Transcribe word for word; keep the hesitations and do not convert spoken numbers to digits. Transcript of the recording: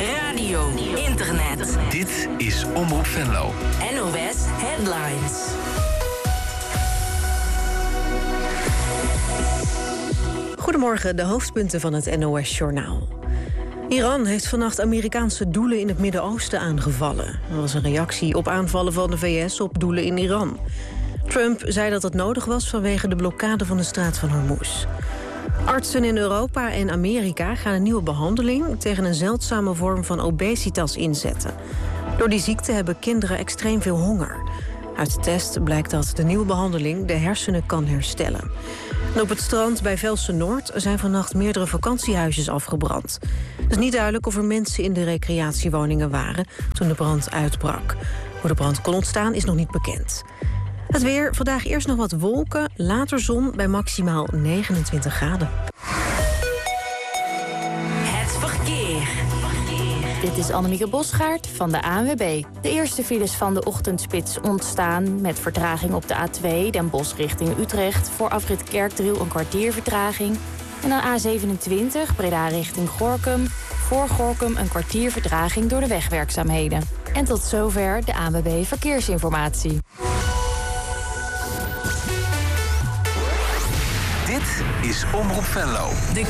radio, internet. Dit is Omroep Venlo. N O S Headlines. Goedemorgen, de hoofdpunten van het N O S-journaal. Iran heeft vannacht Amerikaanse doelen in het Midden-Oosten aangevallen. Dat was een reactie op aanvallen van de V S op doelen in Iran. Trump zei dat het nodig was vanwege de blokkade van de straat van Hormuz. Artsen in Europa en Amerika gaan een nieuwe behandeling tegen een zeldzame vorm van obesitas inzetten. Door die ziekte hebben kinderen extreem veel honger. Uit de test blijkt dat de nieuwe behandeling de hersenen kan herstellen. En op het strand bij Velsen-Noord zijn vannacht meerdere vakantiehuisjes afgebrand. Het is niet duidelijk of er mensen in de recreatiewoningen waren toen de brand uitbrak. Hoe de brand kon ontstaan is nog niet bekend. Het weer, vandaag eerst nog wat wolken, later zon bij maximaal negenentwintig graden. Het verkeer. Dit is Annemieke Bosgaard van de A N W B. De eerste files van de ochtendspits ontstaan met vertraging op de A twee... Den Bosch richting Utrecht, voor afrit Kerkdriel een kwartier vertraging. En dan A zevenentwintig, Breda richting Gorinchem. Voor Gorinchem een kwartier vertraging door de wegwerkzaamheden. En tot zover de A N W B Verkeersinformatie. Dit is Omroep Venlo. De